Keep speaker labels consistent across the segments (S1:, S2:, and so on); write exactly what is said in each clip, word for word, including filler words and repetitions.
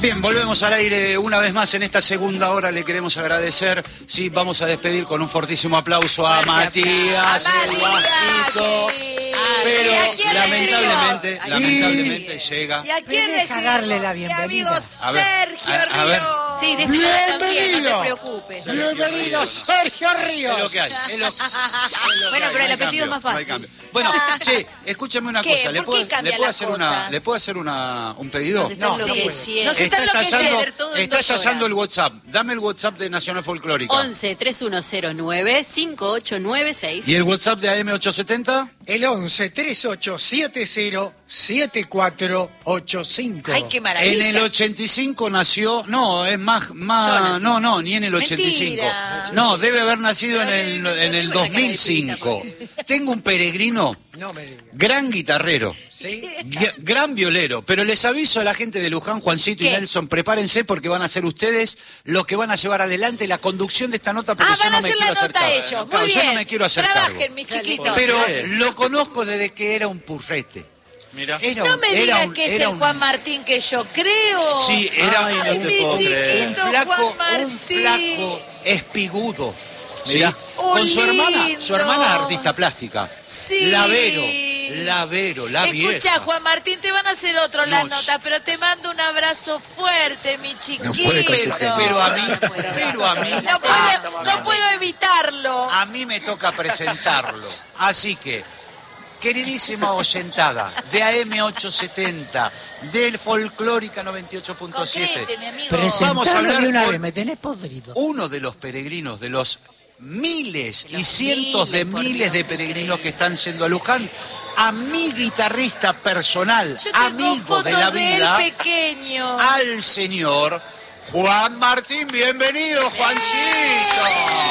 S1: Bien, volvemos al aire una vez más en esta segunda hora. Le queremos agradecer. Sí, vamos a despedir con un fortísimo aplauso a Matías, el bajito. Pero lamentablemente, lamentablemente llega.
S2: ¿Y a quién le
S3: darle la
S2: Mi
S3: bienvenida?
S2: amigo
S1: A ver,
S2: Sergio
S1: a- a ver.
S2: Ríos.
S4: Sí, despídelo también, no te preocupes.
S3: Bienvenido, Sergio Ríos.
S1: Es lo que hay. Es lo, es lo
S4: Bueno,
S1: que hay,
S4: pero el
S1: no hay
S4: apellido es más
S1: cambio, no hay
S4: fácil.
S1: cambio. Bueno, che, escúchame una
S2: ¿Qué?
S1: cosa. ¿Le
S2: ¿Por
S1: puedo,
S2: qué cambian
S1: le puedo
S2: las
S1: hacer una,
S2: cosas?
S1: ¿le puedo hacer una, un pedido?
S4: Nos están
S3: No, no
S4: enloqueciendo.
S2: Nos está
S1: Está estallando,
S2: enloqueciendo.
S4: todo en
S1: está
S4: dos horas.
S1: estallando el WhatsApp. Dame el WhatsApp de Nacional Folclórica.
S4: once, tres uno cero nueve, cinco ocho nueve seis.
S1: ¿Y el WhatsApp de A M ochocientos setenta?
S3: El once, treinta y ocho, setenta, setenta y cuatro ochenta y cinco.
S2: Ay, qué
S1: En
S2: maravilla.
S1: el ochenta y cinco nació, no, es más,
S4: Yo
S1: más,
S4: nací.
S1: no, no, ni en el ochenta y cinco.
S2: Mentira.
S1: No, debe haber nacido en el, en el
S4: Tengo la
S1: dos mil cinco. Tengo un peregrino,
S3: No me digas.
S1: gran guitarrero,
S3: ¿Sí?
S1: gu- gran violero, pero les aviso a la gente de Luján, Juancito y
S4: ¿Qué?
S1: Nelson, prepárense porque van a ser ustedes los que van a llevar adelante la conducción de esta nota porque
S2: Ah,
S1: yo
S2: van
S1: no
S2: a
S1: me
S2: hacer la
S1: quiero hacer
S2: nota
S1: cargo.
S2: ellos. Muy
S1: Claro,
S2: bien.
S1: yo no me quiero hacer cargo.
S2: Trabajen, mis chiquitos.
S1: Pero lo conozco desde que era un purrete.
S5: Mira.
S1: Era
S2: No
S1: un-
S2: me
S1: era
S2: digan
S1: un-
S2: que es
S1: era
S2: el
S1: un-
S2: Juan Martín que yo creo.
S1: Sí, era
S5: Ay, no
S2: Ay,
S5: te
S2: mi
S5: puedo creer.
S2: chiquito
S1: un flaco,
S2: Juan Martín.
S1: un flaco espigudo.
S5: Sí.
S1: Mirá,
S2: Oh,
S1: con su hermana,
S2: lindo.
S1: su hermana es artista plástica.
S2: Sí.
S1: Lavero, Lavero, la vieja.
S2: Escucha, Juan Martín, te van a hacer otro la
S1: No,
S2: nota, pero te mando un abrazo fuerte, mi chiquito.
S1: Pero, pero a mí, pero a mí,
S2: No puedo, no puedo evitarlo.
S1: a mí me toca presentarlo. Así que, queridísima oyentada de A M ochocientos setenta, del Folclórica noventa y ocho punto siete,
S2: Concrete, mi amigo.
S1: Presenta- Vamos a
S3: Presentalo
S1: hablar
S3: de una
S1: con-
S3: vez, me tenés podrido.
S1: uno de los peregrinos, de los miles y
S4: Los
S1: cientos de
S4: miles, por
S1: miles
S4: Dios.
S1: de peregrinos que están yendo a Luján, a mi guitarrista personal,
S2: Yo tengo
S1: amigo
S2: fotos
S1: de la
S2: de
S1: vida,
S2: él pequeño.
S1: al señor Juan Martín. Bienvenido, Juancito.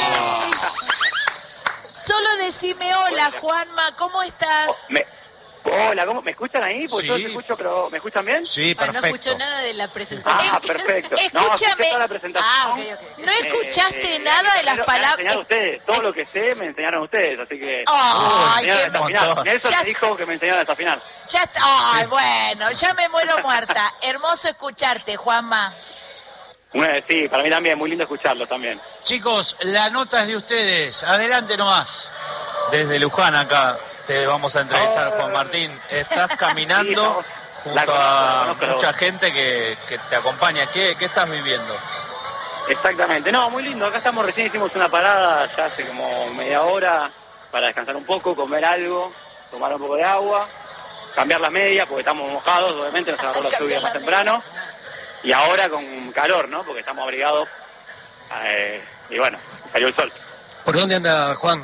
S2: Solo decime hola, Juanma, ¿cómo estás?
S6: Me- Hola, ¿cómo? ¿Me escuchan ahí? Porque yo
S1: Sí.
S6: los escucho, pero ¿me escuchan bien?
S1: Sí,
S4: Ah, no
S1: perfecto.
S4: escuchó nada de la presentación.
S6: Ah, perfecto. No,
S2: Escúchame.
S6: escuché toda la presentación.
S4: Ah, ok, ok.
S2: ¿No escuchaste
S6: Eh,
S2: nada de las
S6: me- Me
S2: palabras?
S6: enseñaron ustedes. Todo lo que sé me enseñaron ustedes, así que...
S2: Ay,
S6: me enseñaron a
S2: qué
S6: desafinar.
S5: montón.
S6: Nelson
S2: Ya-
S6: me dijo que me enseñaron a desafinar.
S2: Ya está. Ay, bueno, ya me muero muerta. Hermoso escucharte, Juanma.
S6: Bueno, sí, para mí también, muy lindo escucharlo también.
S1: Chicos, la nota es de ustedes. Adelante nomás.
S5: Desde Luján acá te vamos a entrevistar, Juan Martín. Estás caminando
S6: Sí,
S5: junto
S6: la conozco, la
S5: a
S6: conozco.
S5: mucha gente que, que te acompaña. ¿Qué, ¿Qué estás viviendo?
S6: Exactamente. No, muy lindo. Acá estamos, recién hicimos una parada ya hace como media hora para descansar un poco, comer algo, tomar un poco de agua, cambiar las medias porque estamos mojados, obviamente nos agarró la
S2: Cambiar
S6: lluvia
S2: las
S6: más temprano. Y ahora con calor, ¿no? Porque estamos abrigados. eh, y bueno, salió el sol.
S7: ¿Por dónde anda Juan?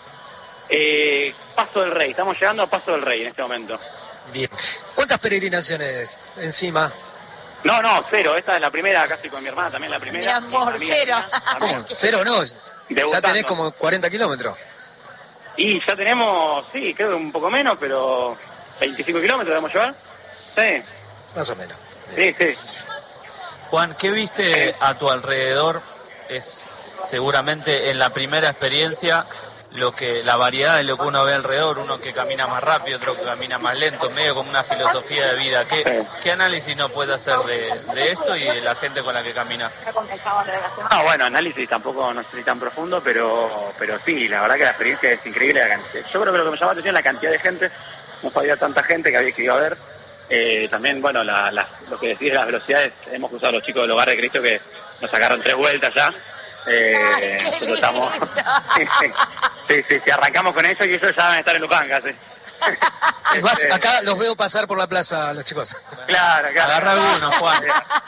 S6: Eh, Paso del Rey, estamos llegando a Paso del Rey en este momento.
S7: Bien. ¿Cuántas peregrinaciones encima?
S6: No, no, cero. Esta es la primera, casi con mi hermana también la primera.
S2: Mi amor,
S6: Mi amiga
S2: cero.
S6: también.
S7: ¿Cómo? ¿Cero no? Ya
S6: Debutando.
S7: tenés como cuarenta kilómetros.
S6: Y ya tenemos, sí, creo que un poco menos, pero veinticinco kilómetros debemos llevar. Sí,
S7: Más o menos.
S6: sí, sí.
S5: Juan, ¿qué viste a tu alrededor? Es seguramente en la primera experiencia lo que la variedad de lo que uno ve alrededor, uno que camina más rápido, otro que camina más lento, medio como una filosofía de vida. ¿Qué, qué análisis nos puedes hacer de, de esto y de la gente con la que caminas?
S6: Ah, bueno, análisis tampoco no sé si tan profundo, pero pero sí, la verdad que la experiencia es increíble. La cantidad. Yo creo que lo que me llamó la atención es la cantidad de gente, no sabía tanta gente que había que ir a ver. Eh, también, bueno, la, la- lo que decís de las velocidades, hemos cruzado a los chicos del Hogar de Cristo que nos sacaron tres vueltas ya. Eh,
S2: Ay, qué
S6: nosotros estamos...
S2: lindo.
S6: sí, sí, sí, arrancamos con eso y ellos ya van a estar en Luján casi.
S7: Vas-
S6: Este,
S7: acá los veo pasar por la plaza los chicos.
S6: Claro, claro.
S5: Agarra alguno, Juan.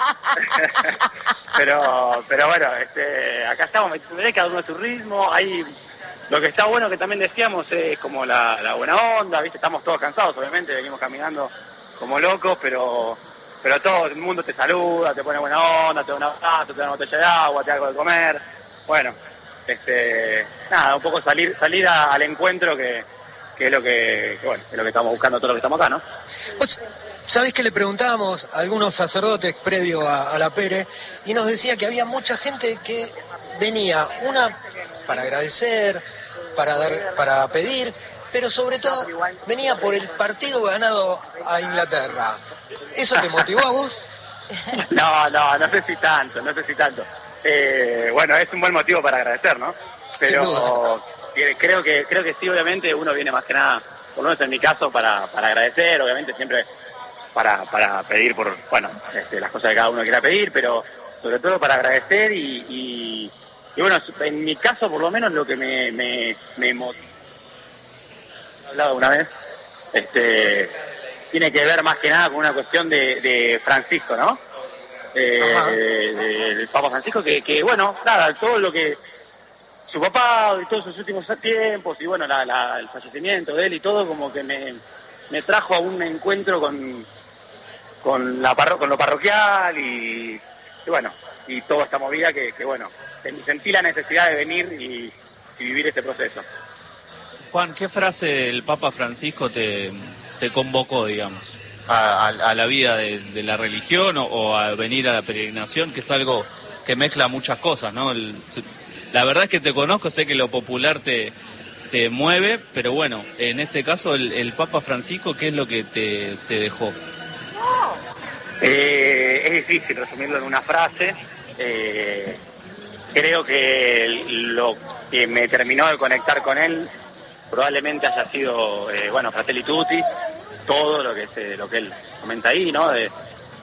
S6: pero, pero bueno, este, acá estamos, metiéndole cada uno a su ritmo. Hay, lo que está bueno que también decíamos es como la, la buena onda, ¿viste? Estamos todos cansados, obviamente, venimos caminando como locos, pero pero todo el mundo te saluda, te pone buena onda, te da un abrazo, te da una botella de agua, te da algo de comer. Bueno, este, nada, un poco salir salir a- al encuentro que, que es lo que, que, bueno, es lo que estamos buscando todos los que estamos acá, ¿no?
S7: Vos sabés que le preguntábamos a algunos sacerdotes previo a, a la Pere y nos decía que había mucha gente que venía, una para agradecer, para dar, para pedir, pero sobre todo venía por el partido ganado a Inglaterra. ¿Eso te motivó a vos?
S6: No, no, no sé si tanto, no sé si tanto. Eh, bueno, es un buen motivo para agradecer, ¿no? Pero eh, creo que creo que sí, obviamente, uno viene más que nada, por lo menos en mi caso, para, para agradecer, obviamente siempre para, para pedir por, bueno, este, las cosas que cada uno quiera pedir, pero sobre todo para agradecer y, y, y bueno, en mi caso, por lo menos, lo que me, me, me motiva, he hablado una vez, este, tiene que ver más que nada con una cuestión de, de Francisco, ¿no? Eh, del de Papa Francisco, que, que bueno, nada, todo lo que su papá y todos sus últimos tiempos y bueno, la, la, el fallecimiento de él y todo, como que me, me trajo a un encuentro con con la parro con lo parroquial y, y bueno, y toda esta movida que, que bueno, sentí la necesidad de venir y, y vivir este proceso.
S5: Juan, ¿qué frase del Papa Francisco te, te convocó, digamos, a, a, a la vida de, de la religión o, o a venir a la peregrinación, que es algo que mezcla muchas cosas, ¿no? El, la verdad es que te conozco, sé que lo popular te, te mueve, pero bueno, en este caso el, el Papa Francisco, ¿qué es lo que te, te dejó?
S6: Eh, es difícil resumirlo en una frase. Eh, creo que lo que me terminó de conectar con él probablemente haya sido, eh, bueno, Fratelli Tutti, todo lo que se, lo que él comenta ahí, ¿no? De,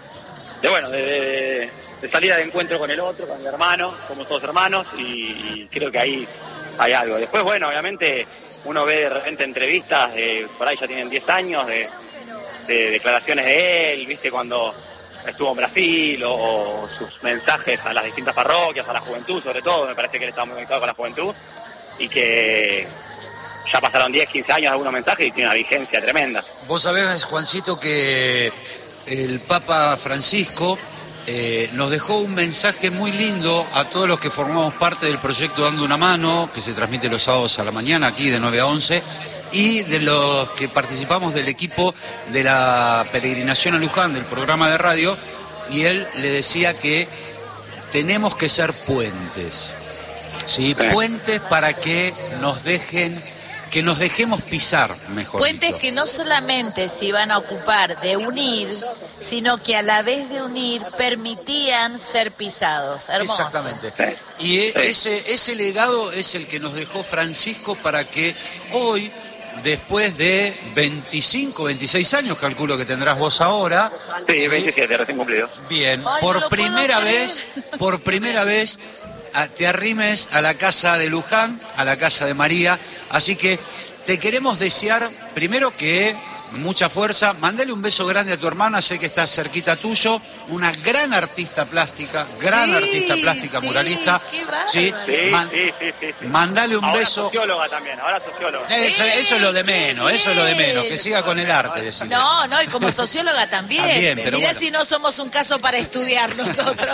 S6: de bueno, de, de, de salida de encuentro con el otro, con el hermano, somos todos hermanos y, y creo que ahí hay algo. Después, bueno, obviamente uno ve de repente entrevistas, eh, por ahí ya tienen diez años, de, de declaraciones de él, viste, cuando estuvo en Brasil, o, o sus mensajes a las distintas parroquias, a la juventud sobre todo, me parece que él estaba muy conectado con la juventud, y que ya pasaron diez, quince años de algunos mensajes y tiene una vigencia tremenda.
S1: Vos sabés, Juancito, que el Papa Francisco eh, nos dejó un mensaje muy lindo a todos los que formamos parte del proyecto Dando una Mano, que se transmite los sábados a la mañana aquí de nueve a once, y de los que participamos del equipo de la peregrinación a Luján, del programa de radio, y él le decía que tenemos que ser puentes, ¿sí? Puentes para que nos dejen, que nos dejemos pisar, mejor
S2: Puentes
S1: dicho.
S2: que no solamente se iban a ocupar de unir, sino que a la vez de unir permitían ser pisados. Hermoso.
S1: Exactamente. Y ese, ese legado es el que nos dejó Francisco para que hoy, después de veinticinco, veintiséis años, calculo que tendrás vos ahora.
S6: Sí,
S1: ¿sí?
S6: veintisiete, recién cumplido.
S1: Bien,
S2: Ay,
S1: por
S2: no lo puedo
S1: primera
S2: creer.
S1: vez, por primera vez a, te arrimes a la casa de Luján, a la casa de María, así que te queremos desear, primero que mucha fuerza, mandale un beso grande a tu hermana, sé que está cerquita tuyo, una gran artista plástica, gran
S2: Sí,
S1: artista plástica,
S2: sí,
S1: muralista,
S2: qué bárbaro.
S1: ¿sí?
S6: Sí,
S1: Man-
S6: sí, sí, sí, sí.
S1: Mandale un
S6: Ahora
S1: beso.
S6: socióloga también, ahora socióloga.
S1: Eso, eso es lo de
S2: qué
S1: menos, eso es lo de menos, que
S2: bien.
S1: siga con el arte, decirle.
S2: No, no, y como socióloga también.
S1: También, pero
S2: Mirá
S1: bueno.
S2: si no somos un caso para estudiar nosotros.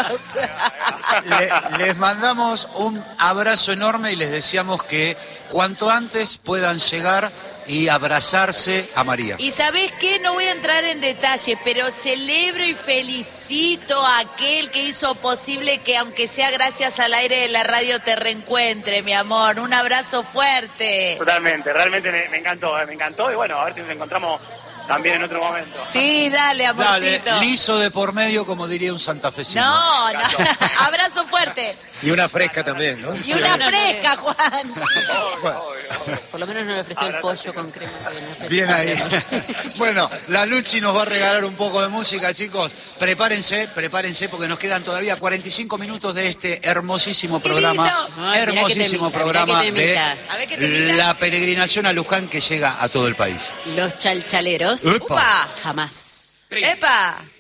S1: Le- les mandamos un abrazo enorme y les deseamos que cuanto antes puedan llegar y abrazarse a María.
S2: Y ¿sabés qué? No voy a entrar en detalle, pero celebro y felicito a aquel que hizo posible que, aunque sea gracias al aire de la radio, te reencuentre, mi amor. Un abrazo fuerte.
S6: Totalmente, realmente me, me encantó, eh, me encantó y bueno, a ver si nos encontramos también en otro momento.
S2: Sí, dale,
S1: Dale,
S2: amorcito.
S1: liso de por medio, como diría un santafesino.
S2: No, no. Abrazo fuerte.
S7: Y una fresca también, ¿no?
S2: Y una fresca, Juan.
S4: Por lo menos no le ofreció el pollo con crema. que no ofreció.
S1: Bien ahí. Bueno, la Luchi nos va a regalar un poco de música, chicos. Prepárense, prepárense porque nos quedan todavía cuarenta y cinco minutos de este hermosísimo programa.
S2: Divino.
S4: Ay, mirá
S1: hermosísimo
S4: que te imita,
S1: programa
S4: mirá que te
S1: de
S4: imita.
S2: A ver qué te imita.
S1: la peregrinación a Luján que llega a todo el país.
S4: Los chalchaleros
S1: Epa.
S2: ¡Upa!
S4: jamás.
S2: ¡Epa!